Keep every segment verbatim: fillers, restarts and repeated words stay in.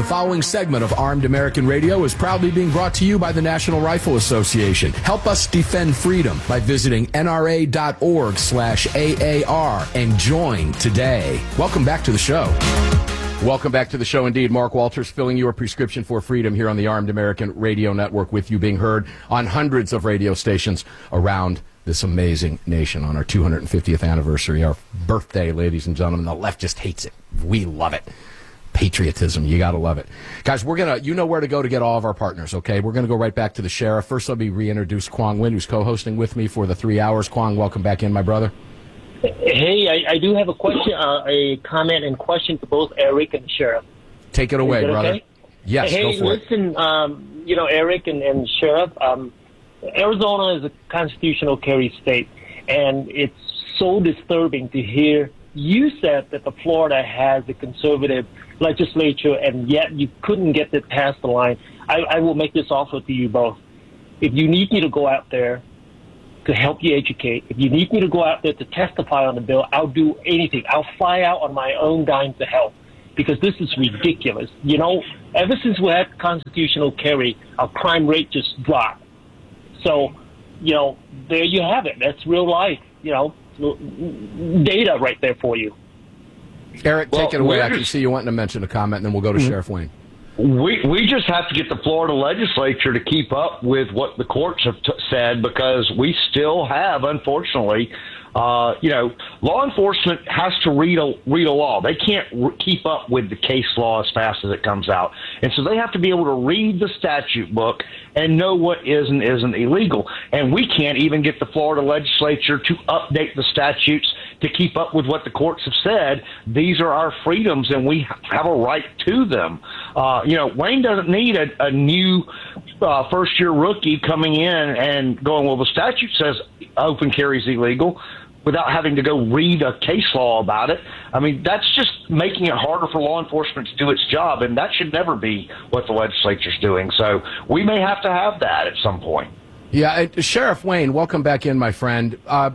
following segment of Armed American Radio is proudly being brought to you by the National Rifle Association. Help us defend freedom by visiting N R A dot org slash A A R and join today. Welcome back to the show. Welcome back to the show indeed. Mark Walters filling your prescription for freedom here on the Armed American Radio Network, with you being heard on hundreds of radio stations around this amazing nation on our two hundred fiftieth anniversary, our birthday, ladies and gentlemen. The left just hates it. We love it. Patriotism, you got to love it. Guys, we're going to, you know where to go to get all of our partners, okay? We're going to go right back to the sheriff. First, let me reintroduce Quang Nguyen, who's co-hosting with me for the three hours. Quang, welcome back in, my brother. Hey, I, I do have a question, uh, a comment and question to both Eric and the sheriff. Take it away, brother. Okay? Yes, hey, go for listen, it. um, you know, Eric and, and sheriff, um, Arizona is a constitutional carry state, and it's so disturbing to hear you said that the Florida has a conservative legislature, and yet you couldn't get it past the line. I, I will make this offer to you both. If you need me to go out there to help you educate, if you need me to go out there to testify on the bill, I'll do anything. I'll fly out on my own dime to help, because this is ridiculous. You know, ever since we had constitutional carry, our crime rate just dropped. So, you know, there you have it. That's real life, you know, data right there for you. Eric, well, take it away. I can just, see you wanting to mention a comment, and then we'll go to mm-hmm. Sheriff Wayne. We we just have to get the Florida legislature to keep up with what the courts have t- said, because we still have, unfortunately, uh, you know, law enforcement has to read a read a law. They can't re- keep up with the case law as fast as it comes out, and so they have to be able to read the statute book and know what is and isn't illegal. And we can't even get the Florida legislature to update the statutes to keep up with what the courts have said. These are our freedoms, and we have a right to them. Uh, you know, Wayne doesn't need a, a new uh, first-year rookie coming in and going, well, the statute says open carry is illegal, without having to go read a case law about it. I mean, that's just making it harder for law enforcement to do its job, and that should never be what the legislature's doing. So we may have to have that at some point. Yeah, uh, Sheriff Wayne, welcome back in, my friend. Uh,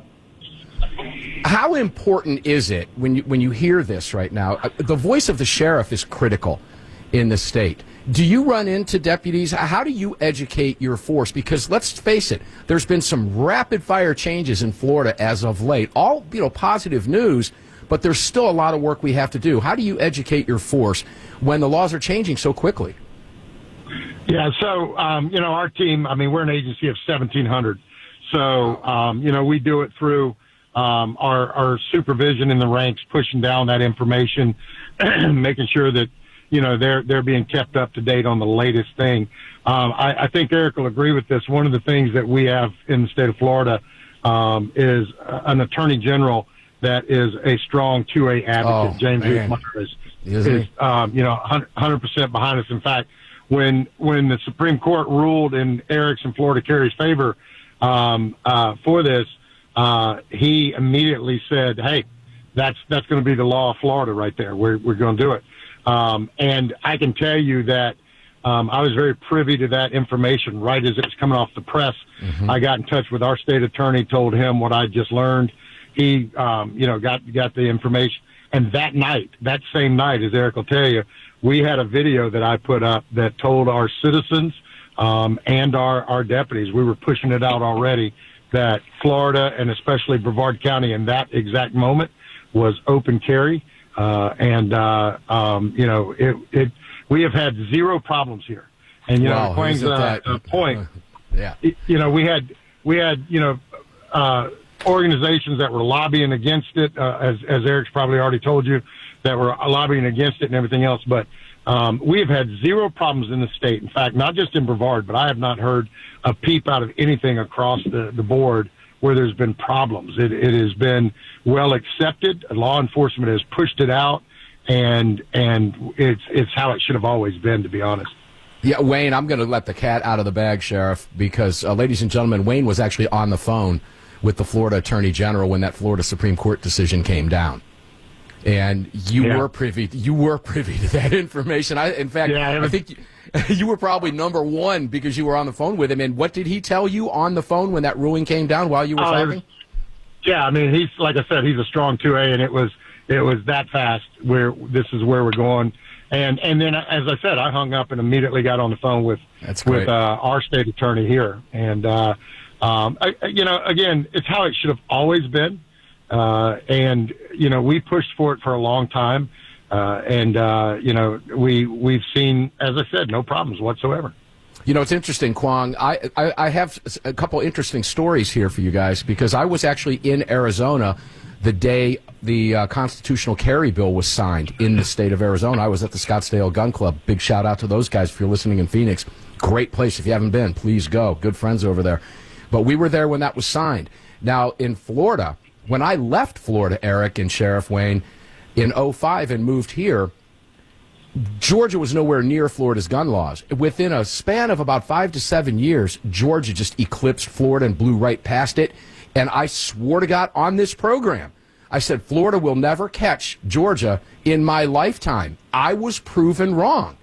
how important is it when you when you hear this right now? Uh, the voice of the sheriff is critical in the state. Do you run into deputies? How do you educate your force? Because let's face it, there's been some rapid-fire changes in Florida as of late. All, you know, positive news, but there's still a lot of work we have to do. How do you educate your force when the laws are changing so quickly? Yeah, so, um, you know, our team, I mean, we're an agency of seventeen hundred. So, um, you know, we do it through um, our, our supervision in the ranks, pushing down that information, making sure that, you know, they're they're being kept up to date on the latest thing. Um, I, I think Eric will agree with this. One of the things that we have in the state of Florida um, is an attorney general that is a strong two A advocate. Oh, James man. Whitmire is, is, is um, you know, one hundred percent behind us. In fact, when when the Supreme Court ruled in Eric's and Florida Carry's favor um, uh, for this, uh, he immediately said, "Hey, that's that's going to be the law of Florida right there. We're we're going to do it." Um, and I can tell you that um, I was very privy to that information right as it was coming off the press. Mm-hmm. I got in touch with our state attorney, told him what I just learned. He, um, you know, got got the information. And that night, that same night, as Eric will tell you, we had a video that I put up that told our citizens um, and our, our deputies, we were pushing it out already, that Florida and especially Brevard County in that exact moment was open carry. Uh, and, uh, um, you know, it, it, we have had zero problems here. And, you wow, know, Quang's uh, uh, point, yeah. it, you know, we had, we had, you know, uh, organizations that were lobbying against it, uh, as, as Eric's probably already told you, that were lobbying against it and everything else. But, um, we have had zero problems in the state. In fact, not just in Brevard, but I have not heard a peep out of anything across the, the board where there's been problems. It, it has been well accepted. Law enforcement has pushed it out, and and it's it's how it should have always been, to be honest. Yeah, Wayne, I'm going to let the cat out of the bag, Sheriff, because, uh, ladies and gentlemen, Wayne was actually on the phone with the Florida Attorney General when that Florida Supreme Court decision came down. And you yeah. were privy you were privy to that information. I, in fact, yeah, I, I think you, you were probably number one because you were on the phone with him. And what did he tell you on the phone when that ruling came down while you were uh, talking? Yeah, I mean, he's like I said, he's a strong two A, and it was it was that fast. Where this is where we're going, and and then, as I said, I hung up and immediately got on the phone with That's great. with uh, our state attorney here. And uh, um, I, you know, again, it's how it should have always been. Uh, and you know, we pushed for it for a long time, uh, and uh, you know, we we've seen, as I said, no problems whatsoever. You know, it's interesting, Kwong. I, I, I have a couple interesting stories here for you guys, because I was actually in Arizona the day the uh, constitutional carry bill was signed in the state of Arizona. I was at the Scottsdale Gun Club. Big shout out to those guys if you're listening in Phoenix. Great place. If you haven't been, please go. Good friends over there. But we were there when that was signed. Now, in Florida, when I left Florida, Eric and Sheriff Wayne, in oh five and moved here, Georgia was nowhere near Florida's gun laws. Within a span of about five to seven years, Georgia just eclipsed Florida and blew right past it. And I swore to God on this program, I said, Florida will never catch Georgia in my lifetime. I was proven wrong,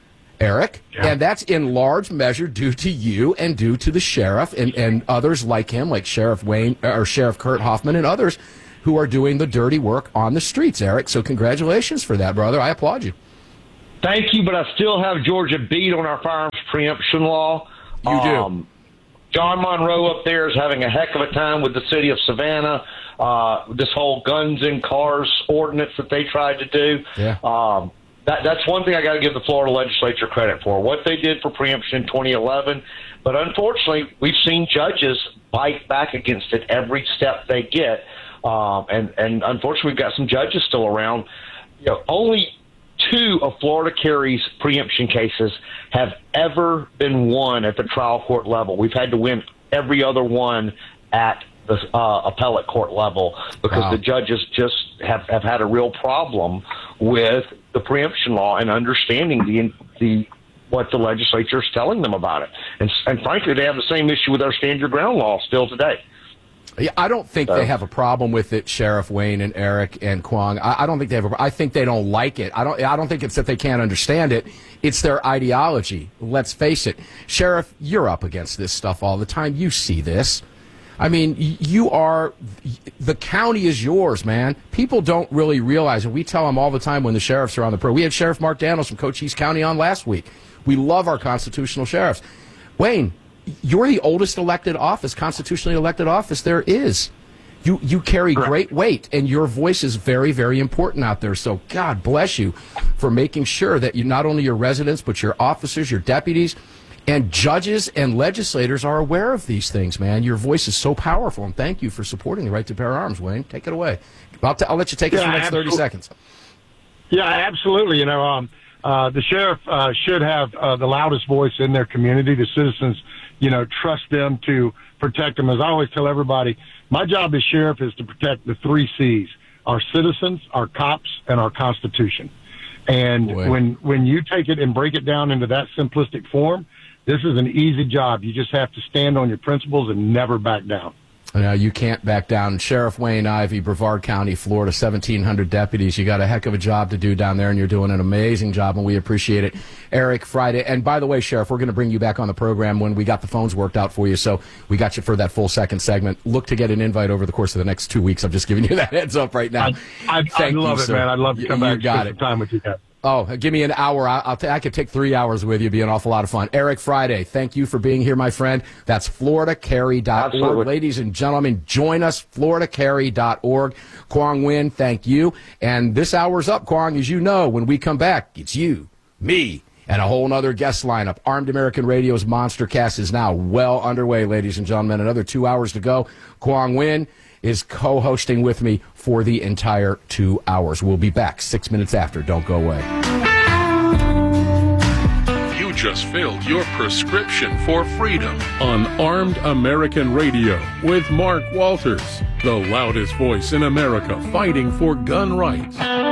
Eric. Yeah. And that's in large measure due to you and due to the sheriff and, and others like him, like Sheriff Wayne or Sheriff Kurt Hoffman and others who are doing the dirty work on the streets, Eric. So congratulations for that, brother. I applaud you. Thank you, but I still have Georgia beat on our firearms preemption law. You do. Um, John Monroe up there is having a heck of a time with the city of Savannah. Uh, this whole guns in cars ordinance that they tried to do. Yeah. Um, that, that's one thing I got to give the Florida legislature credit for, what they did for preemption in twenty eleven. But unfortunately, we've seen judges bite back against it every step they get. Um, and, and unfortunately, we've got some judges still around. You know, only two of Florida carry's preemption cases have ever been won at the trial court level. We've had to win every other one at the uh, appellate court level because wow. the judges just have, have had a real problem with the preemption law and understanding the the what the legislature is telling them about it. And, and frankly, they have the same issue with our stand your ground law still today. Yeah, I don't think So. they have a problem with it, Sheriff Wayne and Eric and Kwong. I, I don't think they have. A, I think they don't like it. I don't. I don't think it's that they can't understand it. It's their ideology. Let's face it, Sheriff. You're up against this stuff all the time. You see this. I mean, you are. The county is yours, man. People don't really realize, and we tell them all the time when the sheriffs are on the pro. We had Sheriff Mark Daniels from Cochise County on last week. We love our constitutional sheriffs. Wayne, you're the oldest elected office, constitutionally elected office there is. You you carry great weight, and your voice is very, very important out there. So God bless you for making sure that you not only your residents, but your officers, your deputies, and judges and legislators are aware of these things, man. Your voice is so powerful, and thank you for supporting the right to bear arms, Wayne. Take it away. I'll, t- I'll let you take it Yeah, for the next thirty absolutely. seconds. Yeah, absolutely. You know, um, uh, the sheriff uh, should have uh, the loudest voice in their community. The citizens, you know, trust them to protect them. As I always tell everybody, my job as sheriff is to protect the three C's: our citizens, our cops, and our Constitution. And Boy. when when you take it and break it down into that simplistic form, this is an easy job. You just have to stand on your principles and never back down. No, you can't back down. Sheriff Wayne Ivey, Brevard County, Florida, seventeen hundred deputies. You got a heck of a job to do down there, and you're doing an amazing job, and we appreciate it. Eric, Friday. And by the way, Sheriff, we're going to bring you back on the program when we got the phones worked out for you, so we got you for that full second segment. Look to get an invite over the course of the next two weeks. I'm just giving you that heads up right now. I, I, I love you, it, sir. man. I'd love to come you, back you got and spend it. some time with you guys. Oh, give me an hour. I, I'll t- I could take three hours with you. It'd be an awful lot of fun. Eric Friday, thank you for being here, my friend. That's florida carry dot org. Absolutely. Ladies and gentlemen, join us, florida carry dot org. Kwong Win, thank you. And this hour's up, Kwong. As you know, when we come back, it's you, me, and a whole nother guest lineup. Armed American Radio's Monster Cast is now well underway, ladies and gentlemen. Another two hours to go. Kwong Win is co-hosting with me for the entire two hours. We'll be back six minutes after. Don't go away. You just filled your prescription for freedom on Armed American Radio with Mark Walters, the loudest voice in America fighting for gun rights.